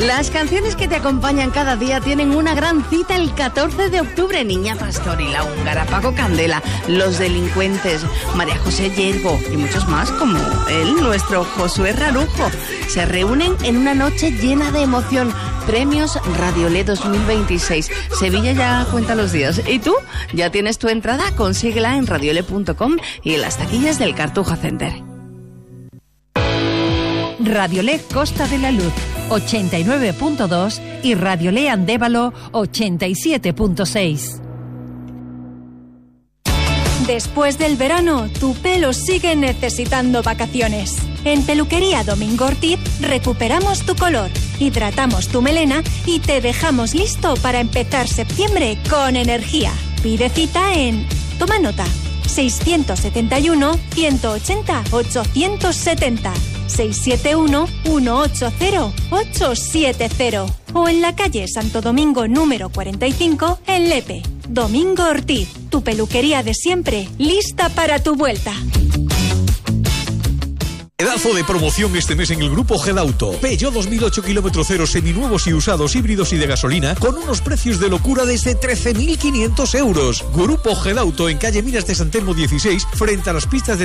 Las canciones que te acompañan cada día tienen una gran cita el 14 de octubre. Niña Pastor y La Húngara, Paco Candela, Los Delincuentes, María José Yergo y muchos más como él, nuestro Josué Rarujo. Se reúnen en una noche llena de emoción. Premios Radiolé 2026. Sevilla ya cuenta los días. ¿Y tú? ¿Ya tienes tu entrada? Consíguela en radiolé.com y en las taquillas del Cartuja Center. Radiolé Costa de la Luz 89.2 y Radiolé Andévalo 87.6. Después del verano, tu pelo sigue necesitando vacaciones. En Peluquería Domingo Ortiz recuperamos tu color, hidratamos tu melena y te dejamos listo para empezar septiembre con energía. Pide cita en... Toma nota. 671-180-870. 671-180-870 o en la calle Santo Domingo número 45 en Lepe. Domingo Ortiz, tu peluquería de siempre, lista para tu vuelta. Pedazo de promoción este mes en el Grupo Gedauto. Peugeot 2008 km 0 seminuevos y usados, híbridos y de gasolina con unos precios de locura desde 13.500 euros. Grupo Gedauto en calle Minas de San Telmo 16 frente a las pistas de